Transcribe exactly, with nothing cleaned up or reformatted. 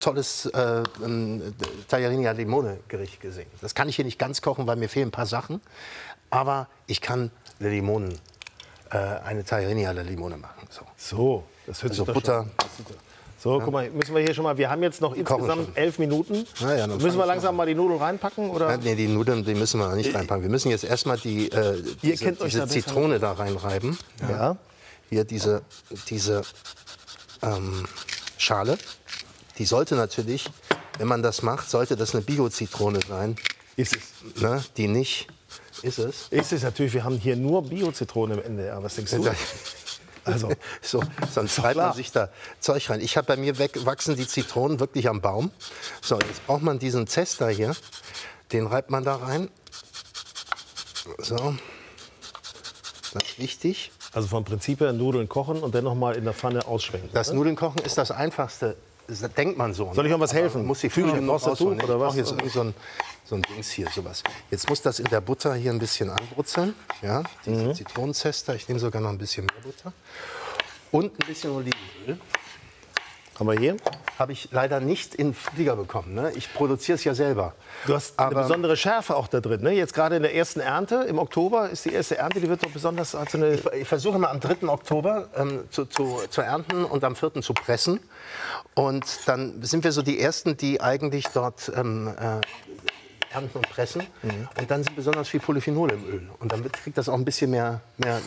tolles äh, ähm, Tagliarini alla Limone Gericht gesehen. Das kann ich hier nicht ganz kochen, weil mir fehlen ein paar Sachen. Aber ich kann Limonen, äh, eine Tagliarini alla Limone machen. So, so das hört also sich doch Butter. Schon. So, ja. Guck mal, müssen wir hier schon mal. Wir haben jetzt noch Die insgesamt elf Minuten. Ja, ja, müssen wir langsam mal die Nudeln reinpacken? Oder? Ja, nee, die Nudeln, die müssen wir nicht reinpacken. Wir müssen jetzt erstmal die, äh, diese, diese da Zitrone da reinreiben. Ja. ja. Hier diese, diese ähm, Schale. Die sollte natürlich, wenn man das macht, sollte das eine Bio-Zitrone sein. Ist es. Ne? Die nicht. Ist es? Ist es natürlich. Wir haben hier nur Bio-Zitrone im N D R. Was denkst du? Also, so, sonst schreibt man sich da Zeug rein. Ich habe bei mir weg, wachsen die Zitronen wirklich am Baum. So, jetzt braucht man diesen Zester hier. Den reibt man da rein. So. Das ist wichtig. Also vom Prinzip her Nudeln kochen und dann noch mal in der Pfanne ausschwenken. Das oder? Nudeln kochen ist das Einfachste. Das denkt man so. Soll ich noch was helfen? Muss die Füße noch rausholen. oder was? Ich brauche jetzt so ein, so ein Dings hier, sowas. Jetzt muss das in der Butter hier ein bisschen anbrutzeln. Ja, diese mhm. Zitronenzester. Ich nehme sogar noch ein bisschen mehr Butter. Und ein bisschen Olivenöl. Haben wir hier? Habe ich leider nicht in Flieger bekommen. Ne? Ich produziere es ja selber. Du hast Aber eine besondere Schärfe auch da drin. Ne? Jetzt gerade in der ersten Ernte, im Oktober ist die erste Ernte, die wird doch besonders... Hat so eine ich, ich versuche mal am dritten Oktober ähm, zu, zu, zu ernten und am vierten zu pressen. Und dann sind wir so die Ersten, die eigentlich dort ähm, äh, ernten und pressen. Mhm. Und dann sind besonders viel Polyphenole im Öl. Und dann kriegt das auch ein bisschen mehr... mehr